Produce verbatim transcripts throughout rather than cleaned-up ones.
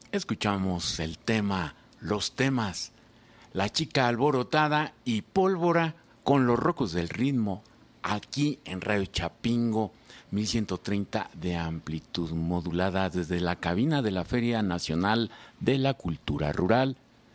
Escuchamos el tema, los temas, La Chica Alborotada y Pólvora con los Rocos del Ritmo, aquí en Radio Chapingo, mil ciento treinta de amplitud modulada desde la cabina de la Feria Nacional de la Cultura Rural.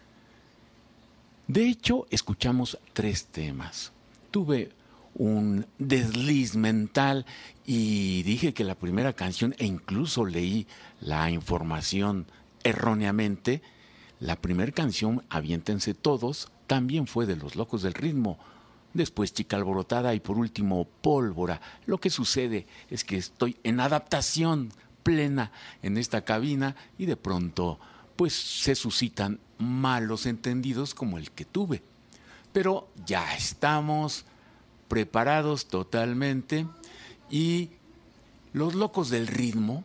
De hecho, escuchamos tres temas. Tuve un desliz mental y dije que la primera canción, e incluso leí la información erróneamente, la primera canción, Aviéntense Todos, también fue de Los Locos del Ritmo. Después Chica Alborotada y por último Pólvora. Lo que sucede es que estoy en adaptación plena en esta cabina y de pronto pues se suscitan malos entendidos como el que tuve. Pero ya estamos preparados totalmente y Los Locos del Ritmo,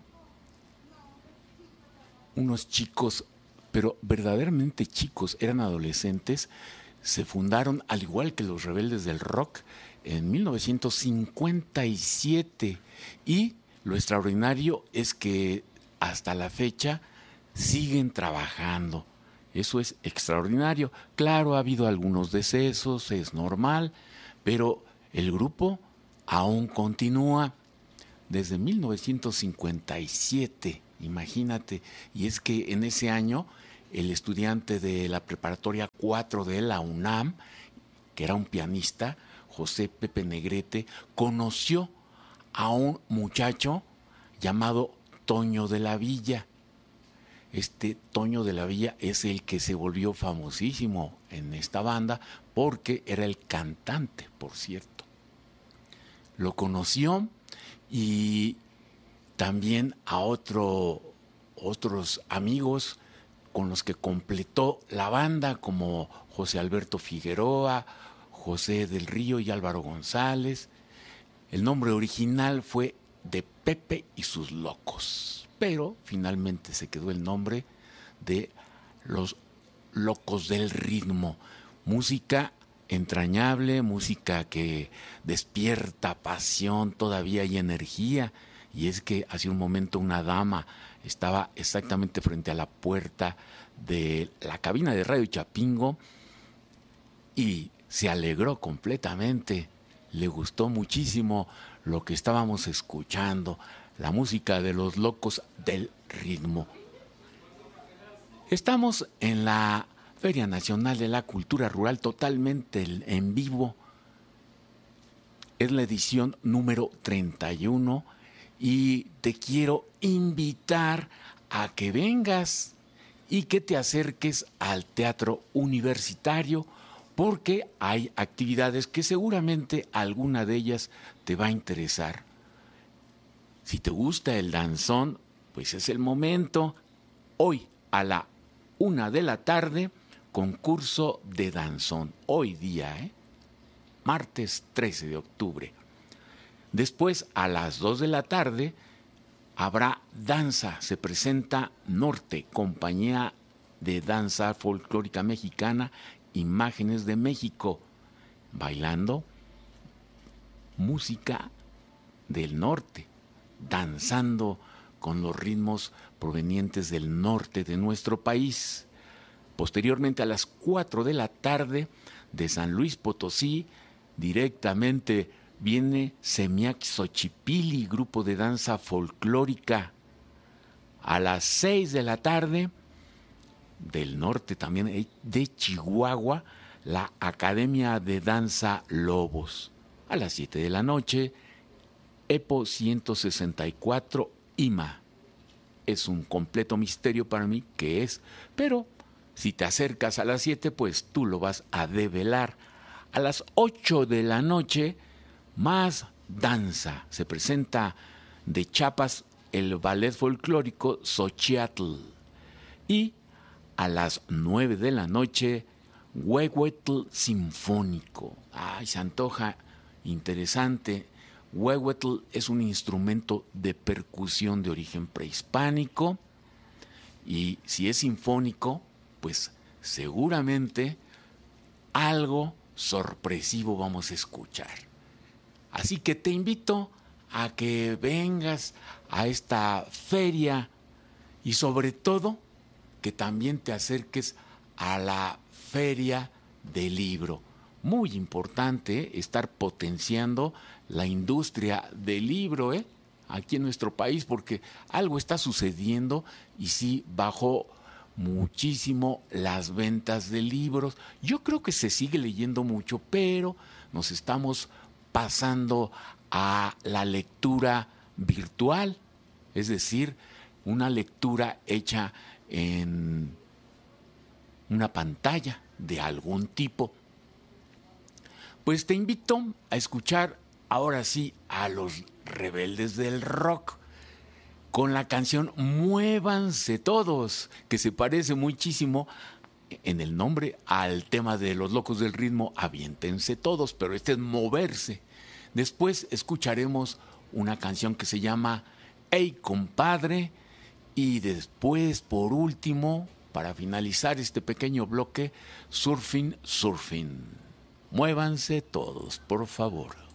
unos chicos, pero verdaderamente chicos, eran adolescentes, se fundaron al igual que los Rebeldes del Rock en mil novecientos cincuenta y siete y lo extraordinario es que hasta la fecha siguen trabajando. Eso es extraordinario. Claro, ha habido algunos decesos, es normal, pero el grupo aún continúa desde mil novecientos cincuenta y siete, imagínate. Y es que en ese año el estudiante de la preparatoria cuatro de la UNAM, que era un pianista, José Pepe Negrete, conoció a un muchacho llamado Toño de la Villa. Este Toño de la Villa es el que se volvió famosísimo en esta banda porque era el cantante, por cierto. Lo conoció y también a otro, otros amigos con los que completó la banda, como José Alberto Figueroa, José del Río y Álvaro González. El nombre original fue de Pepe y sus Locos, pero finalmente se quedó el nombre de Los Locos del Ritmo. Música entrañable, música que despierta pasión todavía y energía. Y es que hace un momento una dama estaba exactamente frente a la puerta de la cabina de Radio Chapingo y se alegró completamente. Le gustó muchísimo lo que estábamos escuchando, la música de Los Locos del Ritmo. Estamos en la Feria Nacional de la Cultura Rural totalmente en vivo. Es la edición número treinta y uno y te quiero invitar a que vengas y que te acerques al Teatro Universitario porque hay actividades que seguramente alguna de ellas te va a interesar. Si te gusta el danzón, pues es el momento. Hoy a la una de la tarde, concurso de danzón. Hoy día, ¿eh? martes trece de octubre. Después, a las dos de la tarde, habrá danza. Se presenta Norte, Compañía de Danza Folclórica Mexicana, Imágenes de México, bailando música del norte, danzando con los ritmos provenientes del norte de nuestro país. Posteriormente, a las cuatro de la tarde, de San Luis Potosí, directamente viene Semiac Xochipilli, grupo de danza folclórica. A las seis de la tarde, del norte también, de Chihuahua, la Academia de Danza Lobos. A las siete de la noche, EPO ciento sesenta y cuatro I M A. Es un completo misterio para mí qué es, pero si te acercas a las siete, pues tú lo vas a develar. A las ocho de la noche, más danza. Se presenta de Chiapas el ballet folclórico Xochiatl. Y a las nueve de la noche, Huehuetl Sinfónico. Ay, se antoja interesante. Huehuetl es un instrumento de percusión de origen prehispánico y si es sinfónico, pues seguramente algo sorpresivo vamos a escuchar. Así que te invito a que vengas a esta feria y sobre todo que también te acerques a la feria del libro. Muy importante estar potenciando la industria del libro, ¿eh? Aquí en nuestro país, porque algo está sucediendo y sí bajó muchísimo las ventas de libros. Yo creo que se sigue leyendo mucho, pero nos estamos pasando a la lectura virtual, es decir, una lectura hecha en una pantalla de algún tipo. Pues te invito a escuchar ahora sí a los Rebeldes del Rock con la canción Muévanse Todos, que se parece muchísimo en el nombre al tema de Los Locos del Ritmo, Aviéntense Todos, pero este es moverse. Después escucharemos una canción que se llama Hey Compadre, y después, por último, para finalizar este pequeño bloque, Surfing, Surfing. Muévanse todos, por favor.